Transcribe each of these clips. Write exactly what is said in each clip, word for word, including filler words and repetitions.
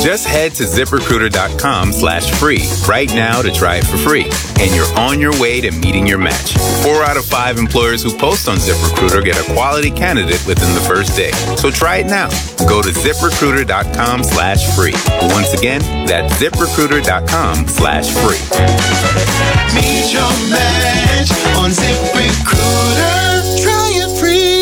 Just head to ZipRecruiter.com slash free right now to try it for free. And you're on your way to meeting your match. Four out of five employers who post on ZipRecruiter get a quality candidate within the first day. So try it now. Go to ZipRecruiter.com slash free. Once again, that's ZipRecruiter.com slash free. Meet your match on ZipRecruiter. Try it free.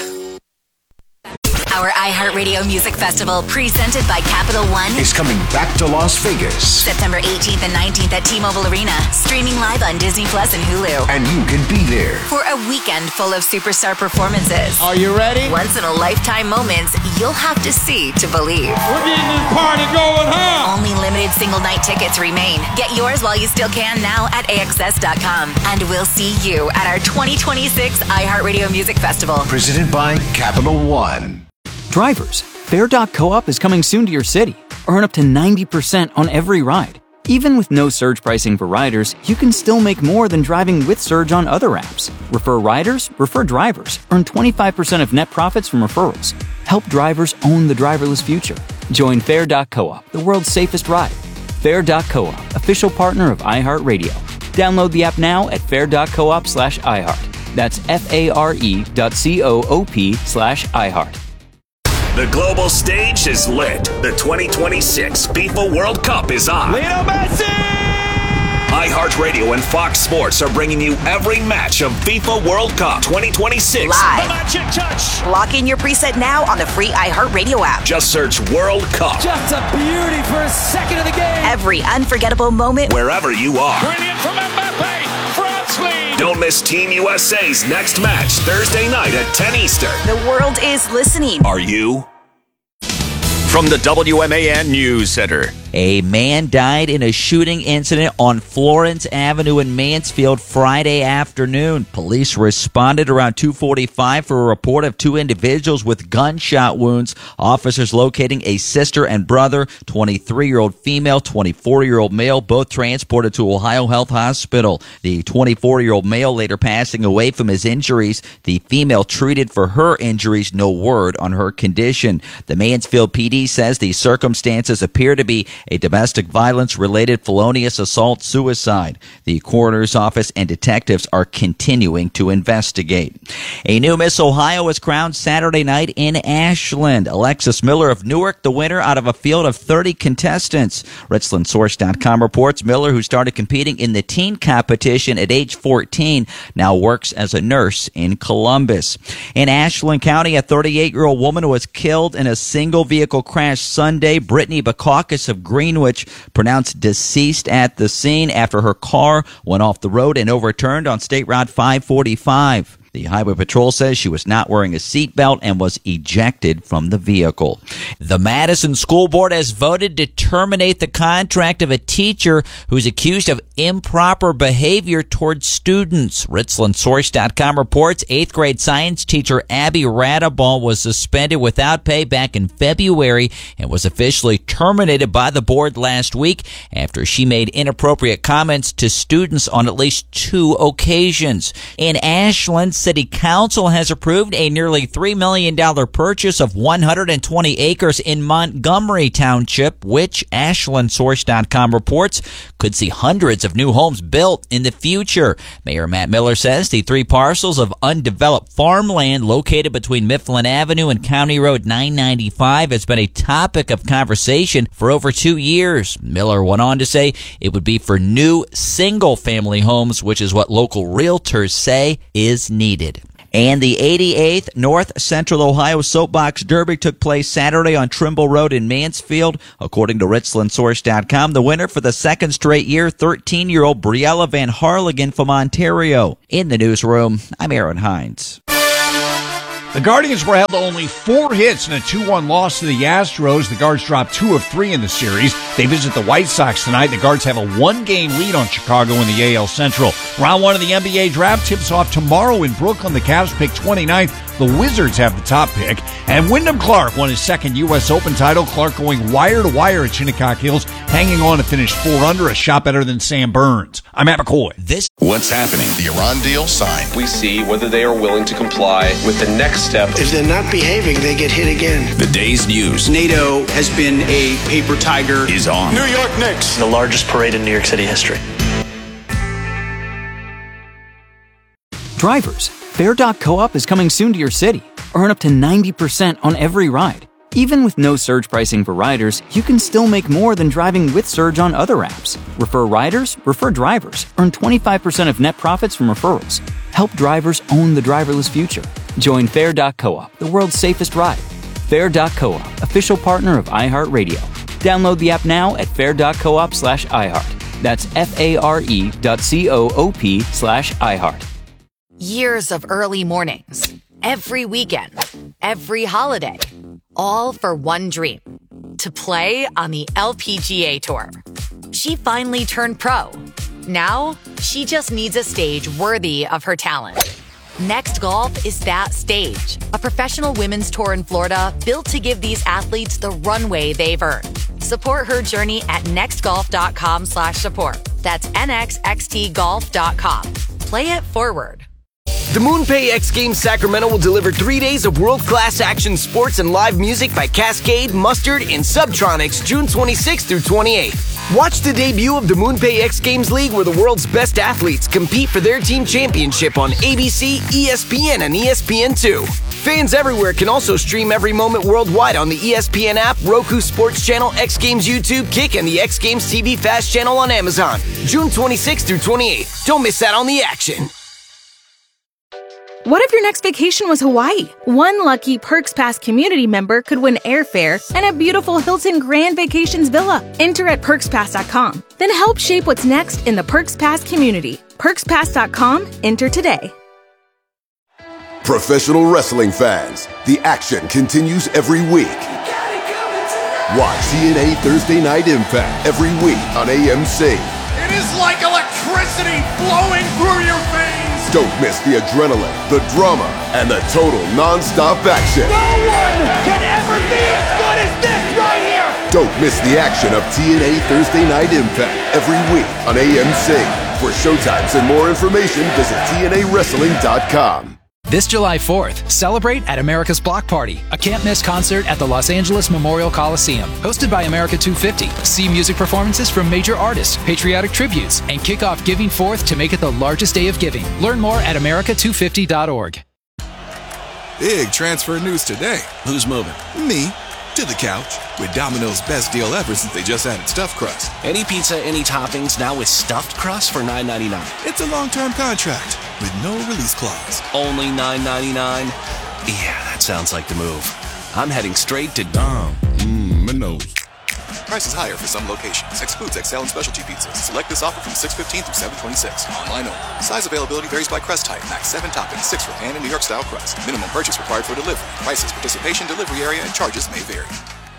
Our iHeartRadio Music Festival, presented by Capital One, is coming back to Las Vegas. September eighteenth and nineteenth at T-Mobile Arena, streaming live on Disney Plus and Hulu. And you can be there for a weekend full of superstar performances. Are you ready? Once-in-a-lifetime moments you'll have to see to believe. We're getting this party going, huh? Only limited single-night tickets remain. Get yours while you still can now at A X S dot com. And we'll see you at our twenty twenty-six iHeartRadio Music Festival. Presented by Capital One. Drivers, Fair dot coop is coming soon to your city. Earn up to ninety percent on every ride. Even with no surge pricing for riders, you can still make more than driving with surge on other apps. Refer riders, refer drivers. Earn twenty-five percent of net profits from referrals. Help drivers own the driverless future. Join Fair dot coop, the world's safest ride. Fair dot coop, official partner of iHeartRadio. Download the app now at fair dot coop slash iHeart. That's F-A-R-E dot C-O-O-P slash iHeart. The global stage is lit. The twenty twenty-six FIFA World Cup is on. Lionel Messi! iHeartRadio and Fox Sports are bringing you every match of FIFA World Cup twenty twenty-six. Live. The magic touch. Lock in your preset now on the free iHeartRadio app. Just search World Cup. Just a beauty for a second of the game. Every unforgettable moment. Wherever you are. Brilliant from Mbappe. France lead. Don't miss Team U S A's next match Thursday night at ten Eastern. The world is listening. Are you? From the W M A N News Center. A man died in a shooting incident on Florence Avenue in Mansfield Friday afternoon. Police responded around two forty-five for a report of two individuals with gunshot wounds. Officers locating a sister and brother, twenty-three-year-old female, twenty-four-year-old male, both transported to Ohio Health Hospital. The twenty-four-year-old male later passing away from his injuries. The female treated for her injuries, no word on her condition. The Mansfield P D says the circumstances appear to be a domestic violence-related felonious assault suicide. The coroner's office and detectives are continuing to investigate. A new Miss Ohio was crowned Saturday night in Ashland. Alexis Miller of Newark, the winner out of a field of thirty contestants. Richland Source dot com reports Miller, who started competing in the teen competition at age fourteen, now works as a nurse in Columbus. In Ashland County, a thirty-eight-year-old woman was killed in a single-vehicle crash Sunday. Brittany Bacchus of Greenwich pronounced deceased at the scene after her car went off the road and overturned on State Route five forty-five. The Highway Patrol says she was not wearing a seatbelt and was ejected from the vehicle. The Madison School Board has voted to terminate the contract of a teacher who's accused of improper behavior towards students. Richland Source dot com reports eighth grade science teacher Abby Radaball was suspended without pay back in February and was officially terminated by the board last week after she made inappropriate comments to students on at least two occasions. In Ashland, City Council has approved a nearly three million dollars purchase of one hundred twenty acres in Montgomery Township, which Ashland Source dot com reports could see hundreds of new homes built in the future. Mayor Matt Miller says the three parcels of undeveloped farmland located between Mifflin Avenue and County Road nine ninety-five has been a topic of conversation for over two years. Miller went on to say it would be for new single-family homes, which is what local realtors say is needed. And the eighty-eighth North Central Ohio Soapbox Derby took place Saturday on Trimble Road in Mansfield. According to Richland Source dot com, the winner for the second straight year, thirteen-year-old Briella Van Harlingen from Ontario. In the newsroom, I'm Aaron Hines. The Guardians were held to only four hits in a two one loss to the Astros. The Guards dropped two of three in the series. They visit the White Sox tonight. The Guards have a one-game lead on Chicago in the A L Central. Round one of the N B A draft tips off tomorrow in Brooklyn. The Cavs pick twenty-ninth. The Wizards have the top pick. And Wyndham Clark won his second U S Open title. Clark going wire to wire at Shinnecock Hills, hanging on to finish four under, a shot better than Sam Burns. I'm Matt McCoy. This What's happening? The Iran deal signed. We see whether they are willing to comply with the next step. If they're not behaving, they get hit again. The day's news. NATO has been a paper tiger. Is on. New York Knicks. The largest parade in New York City history. Drivers, Fair dot Co-op is coming soon to your city. Earn up to ninety percent on every ride. Even with no surge pricing for riders, you can still make more than driving with Surge on other apps. Refer riders, refer drivers. Earn twenty-five percent of net profits from referrals. Help drivers own the driverless future. Join Fair dot Co-op, the world's safest ride. Fair dot Co-op, official partner of iHeartRadio. Download the app now at fair dot coop slash iHeart. That's F-A-R-E dot C-O-O-P slash iHeart. Years of early mornings, every weekend, every holiday, all for one dream, to play on the L P G A Tour. She finally turned pro. Now, she just needs a stage worthy of her talent. Next Golf is that stage, a professional women's tour in Florida built to give these athletes the runway they've earned. Support her journey at nextgolf.com slash support. That's N X X T golf dot com. Play it forward. The MoonPay X Games Sacramento will deliver three days of world-class action sports and live music by Cascade, Mustard, and Subtronics June twenty-sixth through twenty-eighth. Watch the debut of the MoonPay X Games League, where the world's best athletes compete for their team championship on A B C, E S P N, and E S P N two. Fans everywhere can also stream every moment worldwide on the E S P N app, Roku Sports Channel, X Games YouTube, Kick, and the X Games T V Fast Channel on Amazon. June twenty-sixth through twenty-eighth. Don't miss out on the action. What if your next vacation was Hawaii? One lucky Perks Pass community member could win airfare and a beautiful Hilton Grand Vacations villa. Enter at perks pass dot com. Then help shape what's next in the Perks Pass community. perks pass dot com. Enter today. Professional wrestling fans, the action continues every week. Watch T N A Thursday Night Impact every week on A M C. It is like electricity flowing through your veins. Don't miss the adrenaline, the drama, and the total non-stop action. No one can ever be as good as this right here. Don't miss the action of T N A Thursday Night Impact every week on A M C. For showtimes and more information, visit T N A wrestling dot com. This July fourth, celebrate at America's Block Party, a can't-miss concert at the Los Angeles Memorial Coliseum. Hosted by America two fifty. See music performances from major artists, patriotic tributes, and kick off Giving Fourth to make it the largest day of giving. Learn more at america two fifty dot org. Big transfer news today. Who's moving? Me. To the couch. With Domino's best deal ever since they just added stuffed crust. Any pizza, any toppings, now with stuffed crust for nine ninety-nine. It's a long-term contract with no release clause. Only nine ninety-nine? Yeah, that sounds like the move. I'm heading straight to Dom. Mmm, my nose. Prices higher for some locations. Excludes X L and specialty pizzas. Select this offer from six fifteen through seven twenty-six. Online only. Size availability varies by crust type. Max seven toppings, six for pan and New York style crust. Minimum purchase required for delivery. Prices, participation, delivery area, and charges may vary.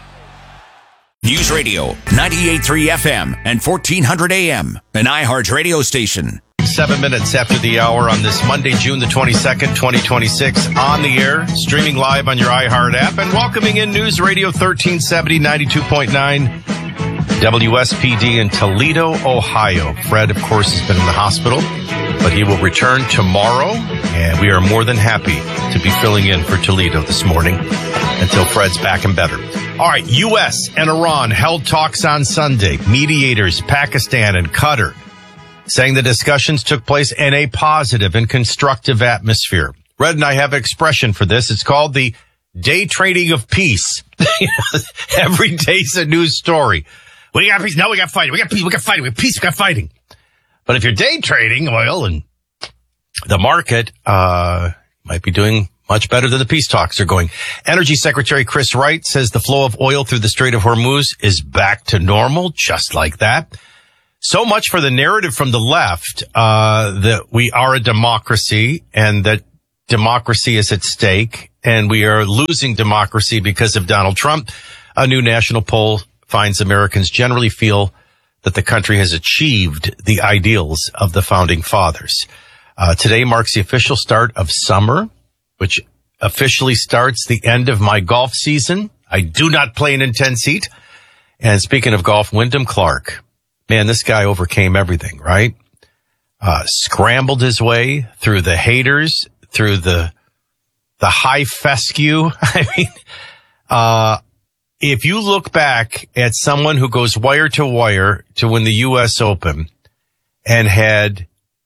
News Radio, ninety-eight point three F M and fourteen hundred A M, an iHeart radio station. Seven minutes after the hour on this Monday, June the twenty-second, twenty twenty-six, on the air, streaming live on your iHeart app, and welcoming in News Radio thirteen seventy, ninety-two point nine W S P D in Toledo, Ohio. Fred, of course, has been in the hospital, but he will return tomorrow, and we are more than happy to be filling in for Toledo this morning until Fred's back and better. All right, U S and Iran held talks on Sunday. Mediators, Pakistan and Qatar, saying the discussions took place in a positive and constructive atmosphere. Red and I have an expression for this. It's called the day trading of peace. Every day's a news story. We got peace. Now we got fighting. We got peace. We got fighting. We got peace. We got fighting. But if you're day trading oil and the market, uh, might be doing much better than the peace talks are going. Energy Secretary Chris Wright says the flow of oil through the Strait of Hormuz is back to normal, just like that. So much for the narrative from the left, uh, that we are a democracy and that democracy is at stake and we are losing democracy because of Donald Trump. A new national poll finds Americans generally feel that the country has achieved the ideals of the founding fathers. Uh, today marks the official start of summer, which officially starts the end of my golf season. I do not play an intense heat. And speaking of golf, Wyndham Clark, man, this guy overcame everything, right? Uh, scrambled his way through the haters, through the, the high fescue. I mean, uh, if you look back at someone who goes wire to wire to win the U S Open and had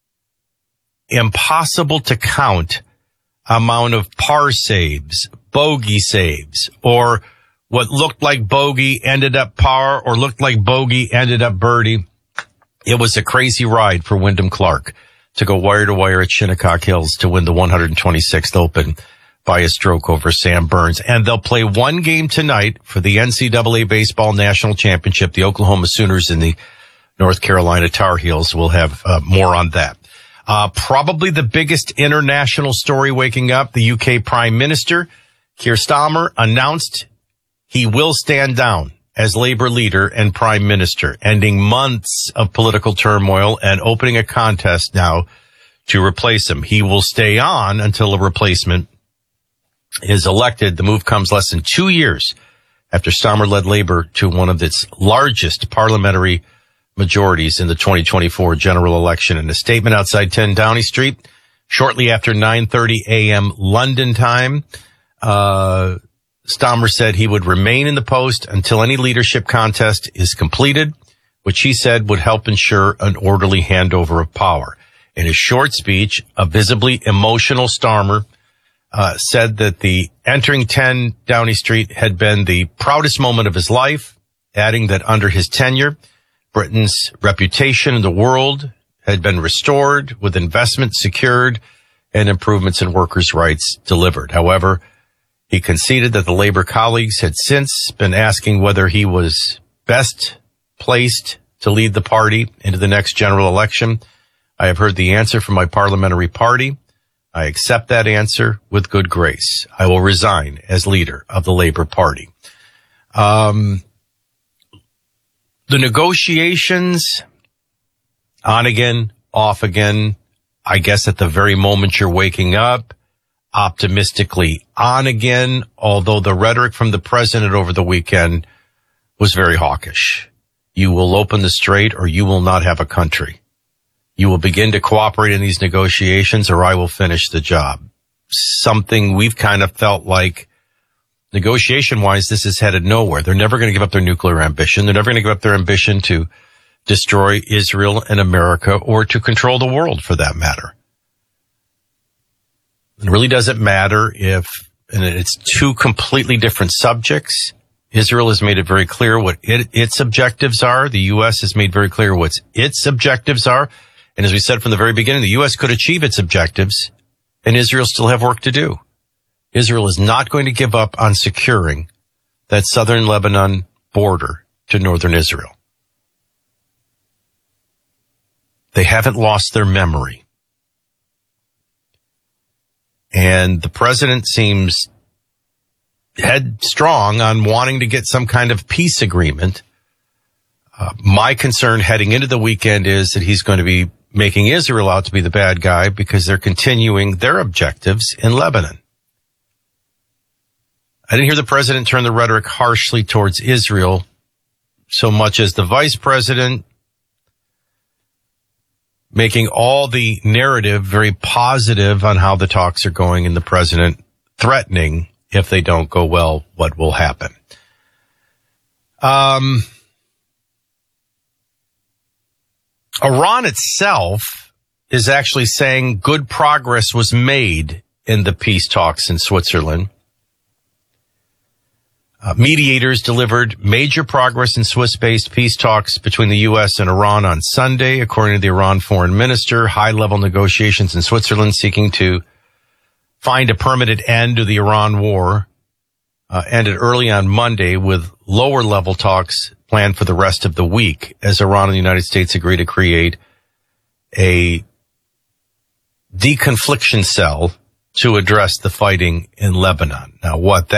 impossible to count amount of par saves, bogey saves, or what looked like bogey ended up par, or looked like bogey ended up birdie. It was a crazy ride for Wyndham Clark to go wire to wire at Shinnecock Hills to win the one hundred twenty-sixth Open by a stroke over Sam Burns. And they'll play one game tonight for the N C double A Baseball National Championship. The Oklahoma Sooners and the North Carolina Tar Heels. We'll have uh, more on that. Uh, probably the biggest international story waking up. The U K Prime Minister, Keir Starmer, announced he will stand down as Labour leader and Prime Minister, ending months of political turmoil and opening a contest now to replace him. He will stay on until a replacement is elected. The move comes less than two years after Starmer led Labour to one of its largest parliamentary majorities in the twenty twenty-four general election. In a statement outside ten Downing Street, shortly after nine thirty a.m. London time, uh, Starmer said he would remain in the post until any leadership contest is completed, which he said would help ensure an orderly handover of power. In his short speech, a visibly emotional Starmer uh, said that the entering ten Downing Street had been the proudest moment of his life, adding that under his tenure, Britain's reputation in the world had been restored, with investment secured and improvements in workers' rights delivered. However, he conceded that the Labour colleagues had since been asking whether he was best placed to lead the party into the next general election. I have heard the answer from my parliamentary party. I accept that answer with good grace. I will resign as leader of the Labour Party. Um, the negotiations, on again, off again, I guess at the very moment you're waking up, optimistically on again, although the rhetoric from the president over the weekend was very hawkish. You will open the strait or you will not have a country. You will begin to cooperate in these negotiations or I will finish the job. Something we've kind of felt like negotiation-wise, this is headed nowhere. They're never going to give up their nuclear ambition. They're never going to give up their ambition to destroy Israel and America or to control the world for that matter. It really doesn't matter if, and it's two completely different subjects. Israel has made it very clear what it, its objectives are. The U S has made very clear what its objectives are. And as we said from the very beginning, the U S could achieve its objectives and Israel still have work to do. Israel is not going to give up on securing that southern Lebanon border to northern Israel. They haven't lost their memory. And the president seems headstrong on wanting to get some kind of peace agreement. Uh, my concern heading into the weekend is that he's going to be making Israel out to be the bad guy because they're continuing their objectives in Lebanon. I didn't hear the president turn the rhetoric harshly towards Israel so much as the vice president making all the narrative very positive on how the talks are going and the president threatening if they don't go well, what will happen. Um, Iran itself is actually saying good progress was made in the peace talks in Switzerland. Uh, mediators delivered major progress in Swiss-based peace talks between the U S and Iran on Sunday, according to the Iran foreign minister. High-level negotiations in Switzerland seeking to find a permanent end to the Iran war uh, ended early on Monday, with lower-level talks planned for the rest of the week as Iran and the United States agree to create a deconfliction cell to address the fighting in Lebanon. Now, what that